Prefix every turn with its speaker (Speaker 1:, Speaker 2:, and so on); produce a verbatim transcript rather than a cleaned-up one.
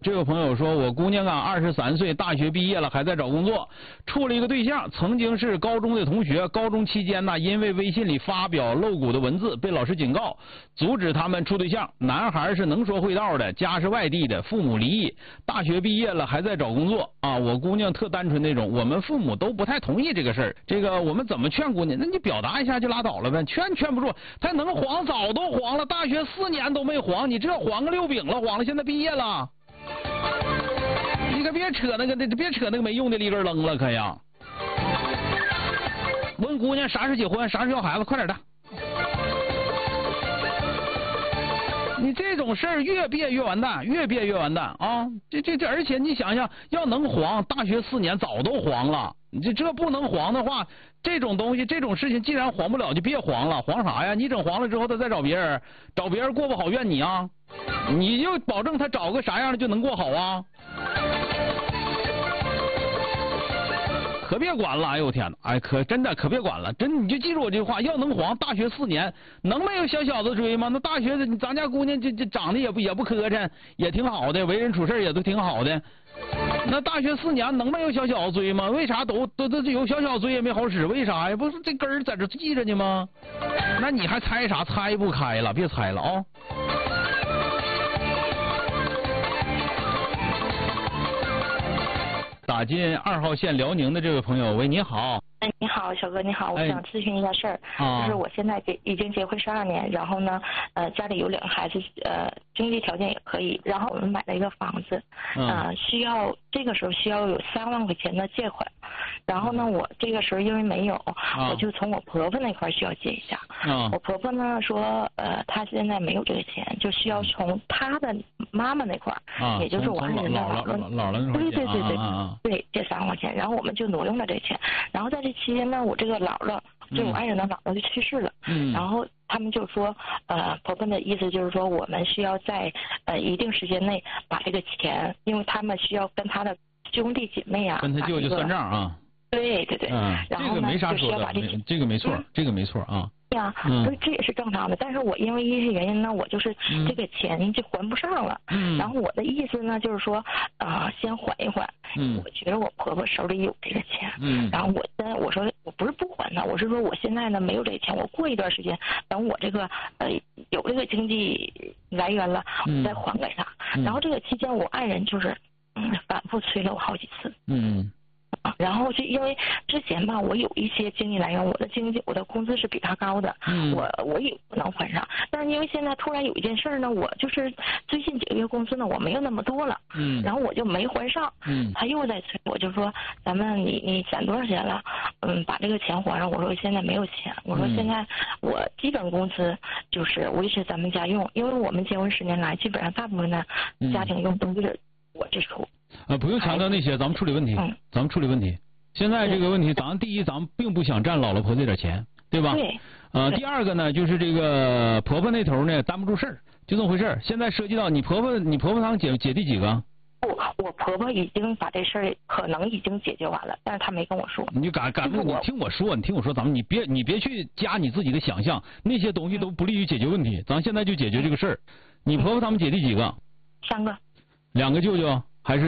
Speaker 1: 这位朋友说，我姑娘啊，二十三岁，大学毕业了，还在找工作，处了一个对象，曾经是高中的同学。高中期间呢，因为微信里发表露骨的文字，被老师警告，阻止他们处对象。男孩是能说会道的，家是外地的，父母离异。大学毕业了，还在找工作啊。我姑娘特单纯那种，我们父母都不太同意这个事儿。这个我们怎么劝姑娘？那你表达一下就拉倒了呗，劝劝不住，她能黄早都黄了，大学四年都没黄，你这黄个六饼了，黄了，现在毕业了。你可别扯那个，别扯那个没用的立根扔了，可呀。问姑娘啥时结婚，啥时要孩子，快点的。你这种事儿越憋越完蛋，越憋越完蛋啊！这这这，而且你想想，要能黄，大学四年早都黄了。你这这不能黄的话，这种东西，这种事情，既然黄不了，就别黄了。黄啥呀？你整黄了之后，他再找别人，找别人过不好怨你啊！你就保证他找个啥样的就能过好啊？可别管了！哎呦我天哪！哎，可真的可别管了！真你就记住我这句话，要能黄，大学四年能没有小小子追吗？那大学的咱家姑娘这这长得也不也不磕碜，也挺好的，为人处事也都挺好的。那大学四年能没有小小子追吗？为啥都都都有小小子追也没好使？为啥呀？不是这根儿在这记着呢吗？那你还猜啥？猜不开了，别猜了啊！哦打进二号线辽宁的这位朋友，喂，你好。
Speaker 2: 哎，你好，小哥，你好，我想咨询一下事儿，
Speaker 1: 哎、
Speaker 2: 就是我现在结已经结婚十二年，然后呢，呃，家里有两个孩子，呃，经济条件也可以，然后我们买了一个房子，呃，
Speaker 1: 嗯、
Speaker 2: 需要这个时候需要有三万块钱的借款，然后呢，我这个时候因为没有，
Speaker 1: 啊、
Speaker 2: 我就从我婆婆那块需要借一下，
Speaker 1: 啊、
Speaker 2: 我婆婆呢说，呃，她现在没有这个钱，就需要从她的妈妈那块，
Speaker 1: 啊、
Speaker 2: 也就是我爱人的姥姥，
Speaker 1: 姥姥那块
Speaker 2: 对对对对，
Speaker 1: 啊啊、
Speaker 2: 对，借三万块钱，然后我们就挪用了这钱，然后在这期间呢，我这个姥姥，就我爱人的姥姥就去世了，
Speaker 1: 嗯，
Speaker 2: 然后他们就说，呃，婆婆的意思就是说，我们需要在呃一定时间内把这个钱，因为他们需要跟他的兄弟姐妹啊，
Speaker 1: 跟他舅舅算账啊，
Speaker 2: 对对对，
Speaker 1: 嗯，
Speaker 2: 然后呢，
Speaker 1: 这个没啥说的，
Speaker 2: 这,
Speaker 1: 这个没错，嗯、这个没错啊。
Speaker 2: 对呀，所以这也是正常的。但是我因为一些原因呢，我就是这个钱就还不上了。嗯。然后我的意思呢，就是说，啊、呃，先缓一缓。嗯。我觉得我婆婆手里有这个钱。嗯。然后我现在我说我不是不还她，我是说我现在呢没有这个钱，我过一段时间等我这个呃有这个经济来源了，我再还给她。嗯。然后这个期间，我爱人就是嗯反复催了我好几次。嗯。然后就因为之前吧，我有一些经济来源，我的经济我的工资是比他高的，嗯、我我也不能还上。但是因为现在突然有一件事呢，我就是最近几个月工资呢，我没有那么多了，嗯，然后我就没还上，嗯，他又在催，我就说咱们你你攒多少钱了？嗯，把这个钱还上。我说现在没有钱，我说现在我基本工资就是维持咱们家用，因为我们结婚十年来，基本上大部分的家庭用都是我支出。
Speaker 1: 啊，不用强调那些，咱们处理问题，嗯、咱们处理问题。现在这个问题，咱们第一，咱们并不想占姥姥婆这点钱，对吧？
Speaker 2: 对。
Speaker 1: 呃，第二个呢，就是这个婆婆那头呢，担不住事儿，就这么回事儿。现在涉及到你婆婆，你婆婆他们姐姐弟几个？
Speaker 2: 我我婆婆已经把这事儿可能已经解决完了，但是她没跟我说。
Speaker 1: 你就敢敢你听我说，你听我说，咱们你别你别去加你自己的想象，那些东西都不利于解决问题。咱现在就解决这个事儿。你婆婆他们姐弟几个？
Speaker 2: 三个。
Speaker 1: 两个舅舅。